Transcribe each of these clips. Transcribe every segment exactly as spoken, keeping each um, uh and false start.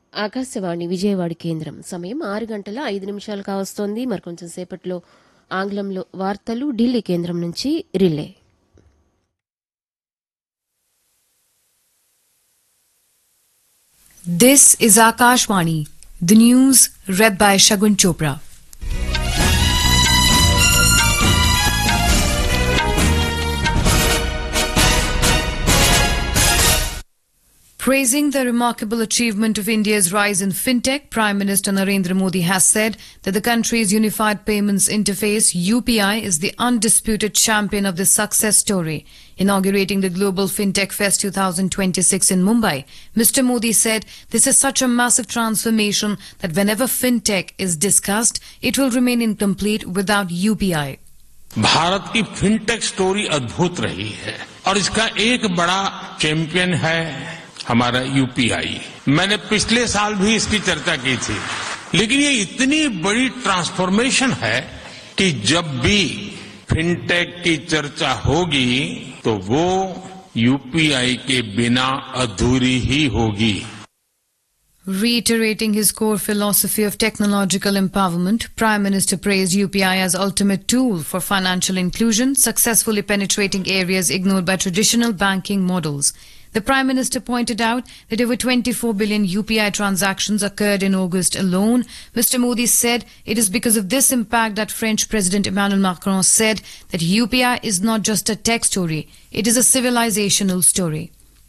ఆకాశవాణి విజయవాడ కేంద్రం సమయం ఆరు గంటల ఐదు నిమిషాలు కావస్తోంది. మరి కొంచెం సేపట్లో ఆంగ్లంలో వార్తలు ఢిల్లీ కేంద్రం నుంచి relay. This is Akashvani, the news read by Shagun Chopra. Praising the remarkable achievement of India's rise in fintech, Prime Minister Narendra Modi has said that the country's Unified Payments Interface U P I is the undisputed champion of this success story. Inaugurating the Global Fintech Fest twenty twenty-six in Mumbai, Mister Modi said this is such a massive transformation that whenever fintech is discussed, it will remain incomplete without U P I. Bharat की fintech story अद्भुत रही है और इसका एक बड़ा champion है हमारा यूपीआई. मैंने पिछले साल भी इसकी चर्चा की थी, लेकिन ये इतनी बड़ी ट्रांसफॉर्मेशन है कि जब भी फिनटेक की चर्चा होगी तो वो यूपीआई के बिना अधूरी ही होगी. Reiterating his core philosophy of technological empowerment, Prime Minister praised U P I as ultimate tool for financial inclusion, successfully penetrating areas ignored by traditional banking models. The Prime Minister pointed out that over twenty-four billion U P I transactions occurred in August alone. Mister Modi said it is because of this impact that French President Emmanuel Macron said that U P I is not just a tech story, it is a civilizational story.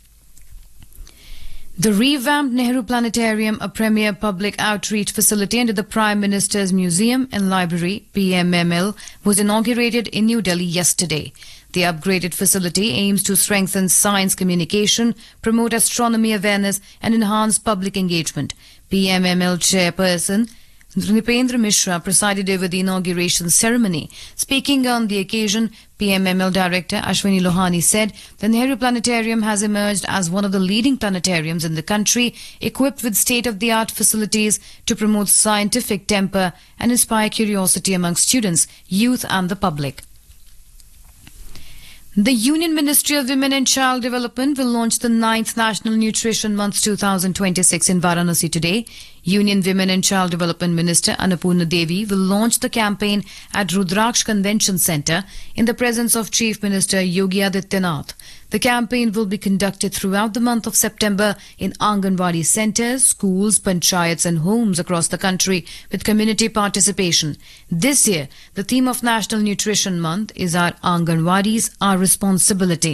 The revamped Nehru Planetarium, a premier public outreach facility under the Prime Minister's Museum and Library, P M M L, was inaugurated in New Delhi yesterday. The upgraded facility aims to strengthen science communication, promote astronomy awareness and enhance public engagement. P M M L chairperson Nripendra Mishra presided over the inauguration ceremony. Speaking on the occasion, P M M L Director Ashwini Lohani said the Nehru Planetarium has emerged as one of the leading planetariums in the country, equipped with state-of-the-art facilities to promote scientific temper and inspire curiosity among students, youth and the public. The Union Ministry of Women and Child Development will launch the ninth National Nutrition Month twenty twenty-six in Varanasi today. Union Women and Child Development Minister Annapurna Devi will launch the campaign at Rudraksh Convention Centre in the presence of Chief Minister Yogi Adityanath. The campaign will be conducted throughout the month of September in Anganwadi centres, schools, panchayats and homes across the country with community participation. This year, the theme of National Nutrition Month is Our Anganwadis, Our Responsibility.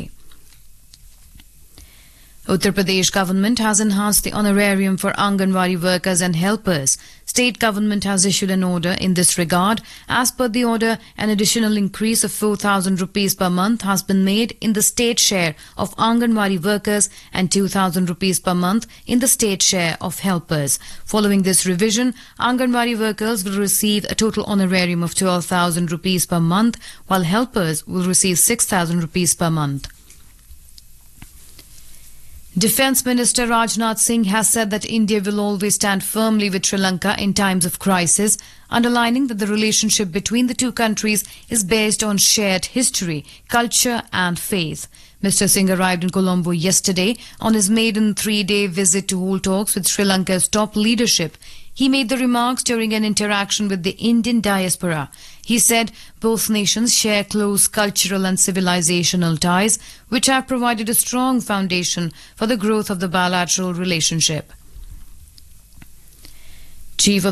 Uttar Pradesh government has enhanced the honorarium for Anganwadi workers and helpers. State government has issued an order in this regard. As per the order, an additional increase of four thousand rupees per month has been made in the state share of Anganwadi workers and two thousand rupees per month in the state share of helpers. Following this revision, Anganwadi workers will receive a total honorarium of twelve thousand rupees per month, while helpers will receive six thousand rupees per month. Defence Minister Rajnath Singh has said that India will always stand firmly with Sri Lanka in times of crisis, underlining that the relationship between the two countries is based on shared history, culture and faith. Mister Singh arrived in Colombo yesterday on his maiden three-day visit to hold talks with Sri Lanka's top leadership. He made the remarks during an interaction with the Indian diaspora. He said both nations share close cultural and civilizational ties, which have provided a strong foundation for the growth of the bilateral relationship. Chief of